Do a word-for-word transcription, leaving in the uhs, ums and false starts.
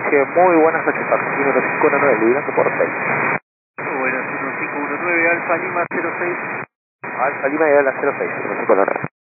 Sergio, muy buenas noches, Argentina uno cinco uno nueve, Librando por seis. Muy buenas, uno cinco uno nueve, Alfa Lima cero seis. Alfa Lima y la cero seis, uno cinco uno nueve.